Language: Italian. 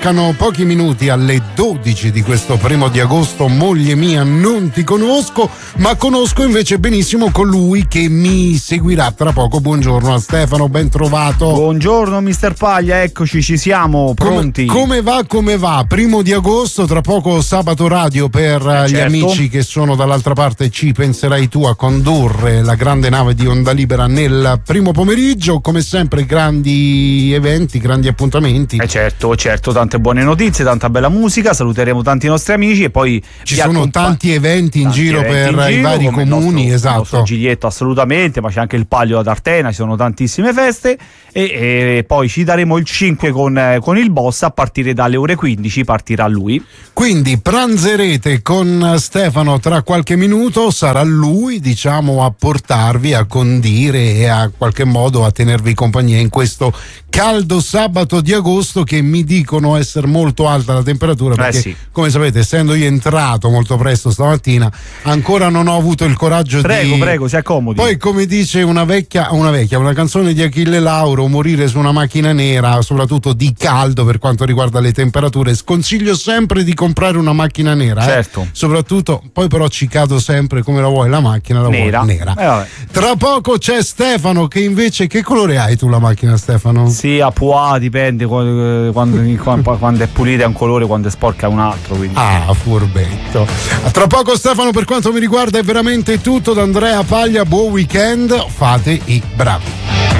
Mancano pochi minuti alle 12 di questo 1 di agosto. Moglie mia, non ti conosco, ma conosco invece benissimo colui che mi seguirà tra poco. Buongiorno a Stefano, ben trovato. Buongiorno mister Paglia, eccoci, ci siamo, pronti. Come va? 1 di agosto, tra poco sabato radio per gli amici che sono dall'altra parte. Ci penserai tu a condurre la grande nave di Onda Libera nel primo pomeriggio, come sempre grandi eventi, grandi appuntamenti. Certo, tante buone notizie, tanta bella musica, saluteremo tanti nostri amici e poi ci sono tanti eventi in giro per i vari comuni, esatto. Il nostro Giglietto assolutamente, ma c'è anche il Palio ad Artena, ci sono tantissime feste e poi ci daremo il 5 con il boss, a partire dalle ore 15 partirà lui. Quindi pranzerete con Stefano tra qualche minuto, sarà lui a portarvi, a condire e a qualche modo a tenervi compagnia in questo caldo sabato di agosto, che mi dicono essere molto alta la temperatura perché come sapete, essendo io entrato molto presto stamattina, ancora non ho avuto il coraggio prego, si accomodi. Poi, come dice una canzone di Achille Lauro, morire su una macchina nera, soprattutto di caldo per quanto riguarda le temperature, sconsiglio sempre di comprare una macchina nera, certo. Soprattutto poi però ci cado sempre, come la vuoi la macchina, la nera. Vuoi nera. Tra poco c'è Stefano, che invece, che colore hai tu la macchina, Stefano? Sì, a pois, dipende, quando è pulita è un colore, quando è sporca è un altro, quindi. Furbetto. Tra poco Stefano, per quanto mi riguarda è veramente tutto. Da Andrea Paglia, buon weekend, fate i bravi.